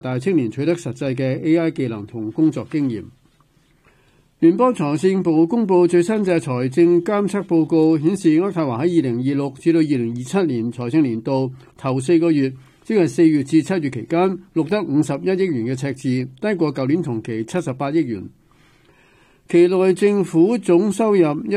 大青年取得實際嘅 AI 技能同工作經驗。聯邦財政部公布最新嘅財政監測報告，顯示渥太華喺2026至到2027年財政年度頭4個月，即係4月至7月期間，錄得51億元嘅赤字，低過舊年同期78億元。期內政府總收入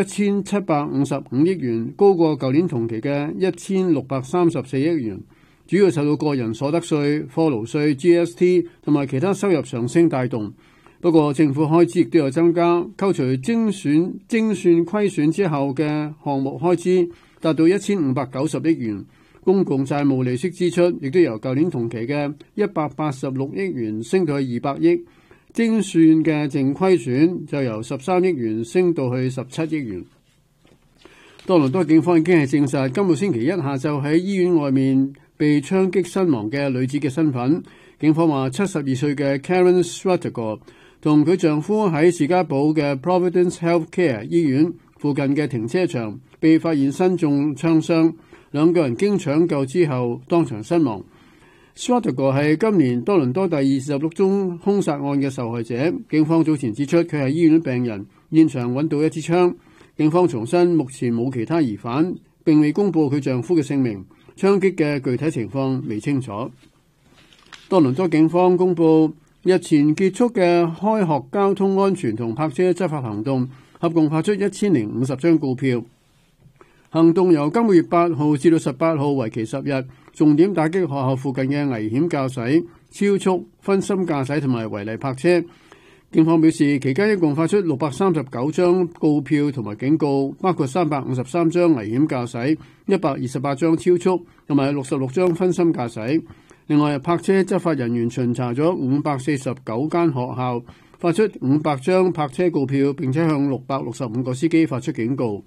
1755億元，高過舊年同期嘅1634億元，主要受到個人所得稅、貨勞稅、GST 同埋其他收入上升帶動。不過政府開支亦都有增加，扣除精算虧損之後嘅項目開支達到1590億元，公共債務利息支出亦都由舊年同期嘅186億元升到去200億，精算嘅淨虧損就由13億元升到去17億元。多倫多警方已經係證實今個星期一下晝喺醫院外面被槍擊身亡嘅女子嘅身份。警方話72歲嘅 Karen Swatego同佢丈夫喺士嘉堡嘅 Providence Healthcare 醫院附近嘅停車場被發現身中槍傷，兩個人經搶救之後當場身亡。Swatego 係今年多倫多第26宗兇殺案嘅受害者。警方早前指出佢係醫院病人，現場揾到一支槍。警方重申目前冇其他疑犯，並未公布佢丈夫嘅姓名。槍擊嘅具體情況未清楚。多倫多警方公布日前結束嘅開學交通安全同泊車執法行動，合共發出1050張告票。行動由今個月8號至到18號，為期10日，重點打擊學校附近嘅危險駕駛、超速、分心駕駛同埋違例泊車。警方表示，期間一共發出639張告票同埋警告，包括353張危險駕駛、128張超速同埋66張分心駕駛。另外，泊車執法人員巡查咗549間學校，發出500張泊車告票，並且向665個司機發出警告。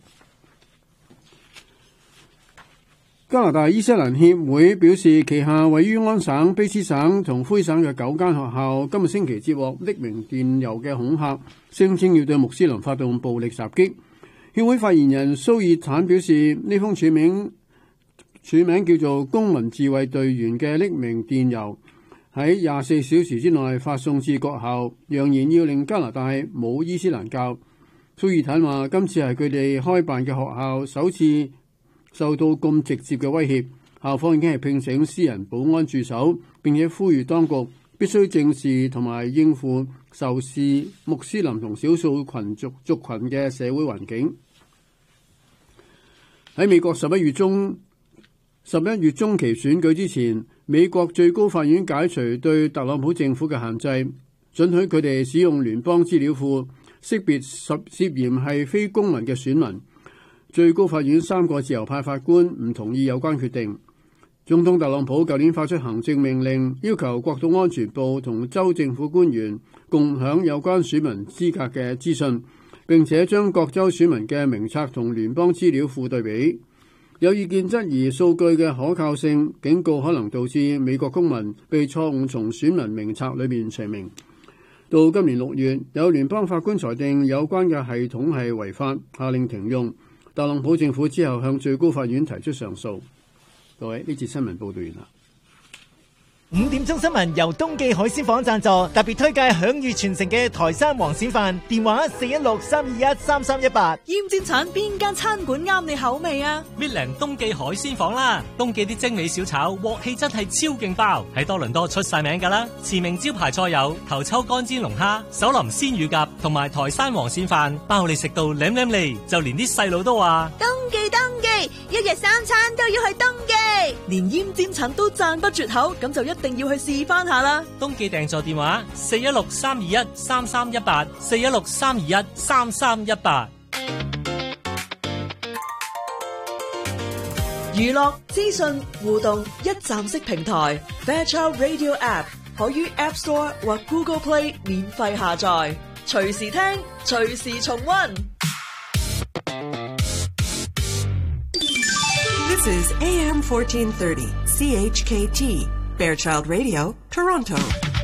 加拿大伊斯蘭協會表示，旗下位於安省、卑斯省同魁省嘅9間學校，今個星期接獲匿名電郵嘅恐嚇，聲稱要對穆斯林發動暴力襲擊。協會發言人蘇爾坦表示，呢封署名叫做公民自衛隊員嘅匿名電郵喺24小時之內發送至各校，揚言要令加拿大冇伊斯蘭教。蘇爾坦話，今次係佢哋開辦嘅學校首次受到咁直接嘅威脅，校方已經係聘請私人保安駐守，並且呼籲當局必須正視同埋應付仇視穆斯林同少數族群嘅社會環境。喺美國11月中期選舉之前，美國最高法院解除對特朗普政府嘅限制，准許佢哋使用聯邦資料庫識別涉嫌係非公民嘅選民。最高法院3個自由派法官唔同意有關決定。總統特朗普舊年發出行政命令，要求國土安全部同州政府官員共享有關選民資格嘅資訊，並且將各州選民嘅名冊同聯邦資料庫對比。有意見質疑數據嘅可靠性，警告可能導致美國公民被錯誤從選民名冊裏面除名。到今年6月，有聯邦法官裁定有關嘅系統係違法，下令停用。特朗普政府之後向最高法院提出上訴。各位，呢節新聞報道完啦。 5點鐘新聞由東記海鮮舫贊助，特別推介享譽全城嘅台山黃鱔飯，電話416-321-3318。 鹽煎橙邊間餐館啱你口味啊？ 搣靚東記海鮮舫啦，東記啲精美小炒鑊氣真係超勁爆，喺多倫多出晒名噶啦。馳名招牌菜有頭抽乾煎龍蝦、手淋鮮乳鴿同埋台山黃鱔飯，包你食到舐舐脷，就連啲細路都話東記，一日3餐都要去東記，連鹽煎橙都讚不絕口，咁就一定要去試翻下啦。 東記訂座電話416-321-3318 416-321-3318。 娛樂資訊互動一站式平台 Fairchild Radio App 可於 App Store 或 Google Play 免費下載，隨時聽，隨時重溫。 This is AM 1430 CHKT Fairchild Radio, Toronto.